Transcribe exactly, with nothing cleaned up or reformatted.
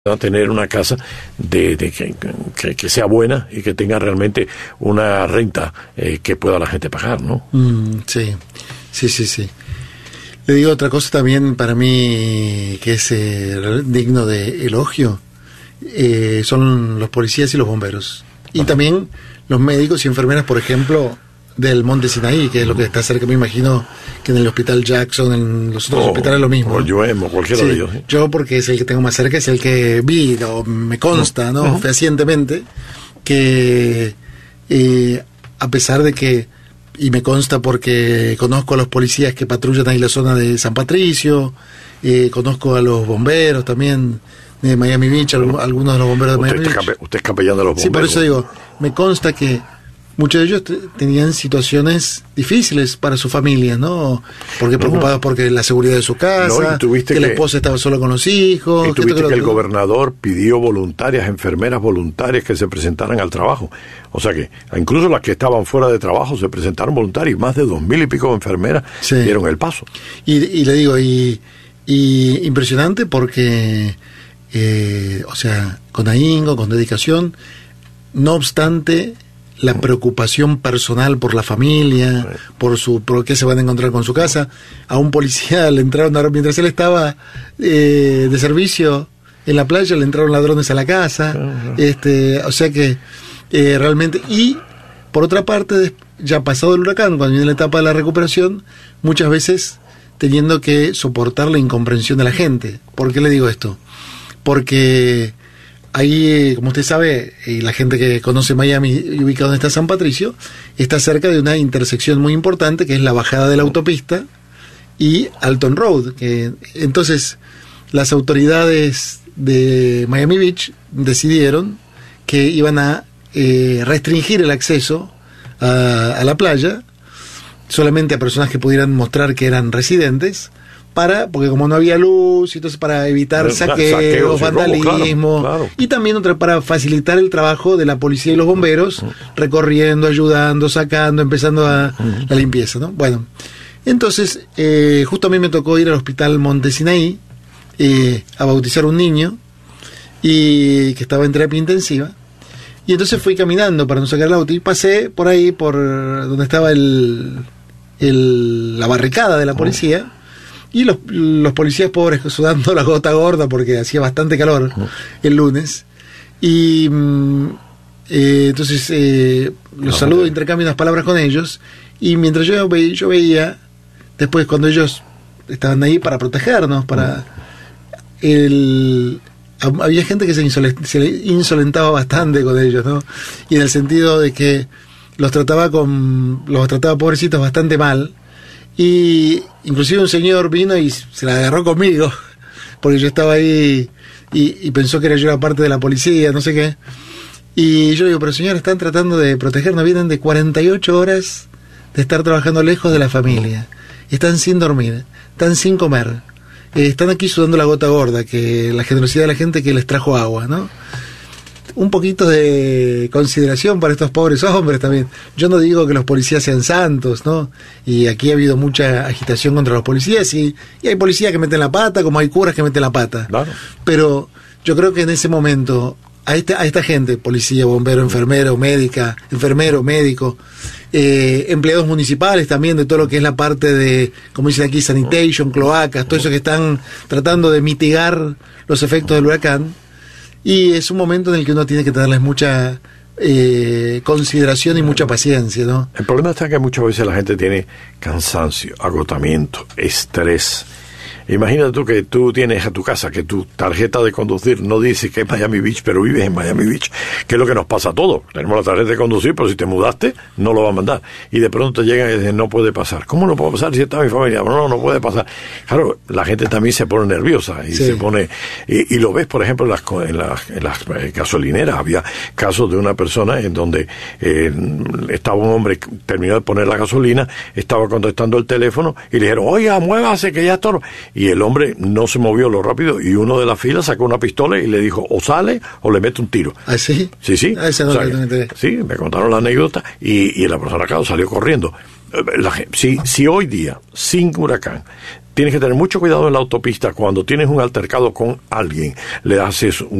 a tener una casa de, de que, que, que sea buena y que tenga realmente una renta eh, que pueda la gente pagar, ¿no? Mm, sí, sí, sí, sí. Le digo otra cosa también para mí que es eh, digno de elogio, eh, son los policías y los bomberos. Y Ajá. también los médicos y enfermeras, por ejemplo, del Monte Sinaí, que es lo que está cerca, me imagino que en el Hospital Jackson, en los otros oh, hospitales lo mismo. O el U M o cualquiera sí, de ellos. ¿sí? Yo, porque es el que tengo más cerca, es el que vi, o me consta, ¿no? Uh-huh. fehacientemente, que eh, a pesar de que, y me consta porque conozco a los policías que patrullan ahí la zona de San Patricio, eh, conozco a los bomberos también de Miami Beach, uh-huh. algunos de los bomberos de usted Miami Beach. Cape, usted es capellán de los bomberos. Sí, por eso digo, me consta que muchos de ellos t- tenían situaciones difíciles para su familia, ¿no? Porque preocupados no. porque la seguridad de su casa, no, que, que la esposa estaba sola con los hijos. Y tuviste que, que el gobernador pidió voluntarias, enfermeras voluntarias que se presentaran al trabajo. O sea que incluso las que estaban fuera de trabajo se presentaron voluntarias. Más de dos mil y pico de enfermeras sí. dieron el paso. Y, y le digo, y, y impresionante porque, eh, o sea, con ahínco, con dedicación, no obstante la preocupación personal por la familia, sí. por su por qué se van a encontrar con su casa. A un policía le entraron, mientras él estaba eh, de servicio en la playa, le entraron ladrones a la casa. Uh-huh. este O sea que eh, realmente... Y, por otra parte, ya pasado el huracán, cuando viene la etapa de la recuperación, muchas veces teniendo que soportar la incomprensión de la gente. ¿Por qué le digo esto? Porque... ahí, como usted sabe, y la gente que conoce Miami, ubicado donde está San Patricio, está cerca de una intersección muy importante, que es la bajada de la autopista y Alton Road. Que, entonces, las autoridades de Miami Beach decidieron que iban a eh, restringir el acceso a, a la playa, solamente a personas que pudieran mostrar que eran residentes, para, porque como no había luz, entonces para evitar saqueos, saqueos vandalismo, claro, claro. y también otra para facilitar el trabajo de la policía y los bomberos, uh-huh. recorriendo, ayudando, sacando, empezando a uh-huh. la limpieza, ¿no? Bueno, entonces eh, justo a mí me tocó ir al hospital Monte Sinaí eh, a bautizar un niño y que estaba en terapia intensiva, y entonces fui caminando para no sacar el auto y pasé por ahí, por donde estaba el, el la barricada de la policía. Uh-huh. Y los, los policías pobres sudando la gota gorda porque hacía bastante calor uh-huh. el lunes. Y eh, entonces eh, los no, saludo, intercambio unas palabras con ellos. Y mientras yo, ve, yo veía, después cuando ellos estaban ahí para protegernos, para el había gente que se, insolent, se insolentaba bastante con ellos, ¿no? Y en el sentido de que los trataba con los trataba pobrecitos bastante mal. Y inclusive un señor vino y se la agarró conmigo porque yo estaba ahí y, y pensó que era yo la parte de la policía, no sé qué, y yo digo, pero señor, están tratando de protegernos, vienen de cuarenta y ocho horas de estar trabajando lejos de la familia, están sin dormir, están sin comer, eh, están aquí sudando la gota gorda, que la generosidad de la gente que les trajo agua, ¿no? Un poquito de consideración para estos pobres hombres también. Yo no digo que los policías sean santos, ¿no? Y aquí ha habido mucha agitación contra los policías y, y hay policías que meten la pata, como hay curas que meten la pata. Claro. Pero yo creo que en ese momento a esta, a esta gente, policía, bombero, enfermero, médica, enfermero, médico, eh, empleados municipales también de todo lo que es la parte de, como dicen aquí, sanitation, cloacas, todo eso que están tratando de mitigar los efectos del huracán. Y es un momento en el que uno tiene que tenerles mucha eh, consideración y mucha paciencia, ¿no? El problema está que muchas veces la gente tiene cansancio, agotamiento, estrés. Imagínate tú que tú tienes a tu casa, que tu tarjeta de conducir no dice que es Miami Beach, pero vives en Miami Beach, que es lo que nos pasa a todos. Tenemos la tarjeta de conducir, pero si te mudaste, no lo va a mandar. Y de pronto llegan y dicen, no puede pasar. ¿Cómo no puede pasar si está mi familia? No, no puede pasar. Claro, la gente también se pone nerviosa y sí. se pone... Y, y lo ves, por ejemplo, en las, en las, en las gasolineras. Había casos de una persona en donde eh, estaba un hombre, terminó de poner la gasolina, estaba contestando el teléfono y le dijeron, oiga, muévase que ya está... Y el hombre no se movió lo rápido y uno de la fila sacó una pistola y le dijo, o sale o le mete un tiro. ¿Ah, sí? Sí, sí. Ah, esa no, o sea, no, no, no. Sí, me contaron la anécdota y, y la persona, claro, salió corriendo. La, si, si hoy día, sin huracán, tienes que tener mucho cuidado en la autopista cuando tienes un altercado con alguien, le haces un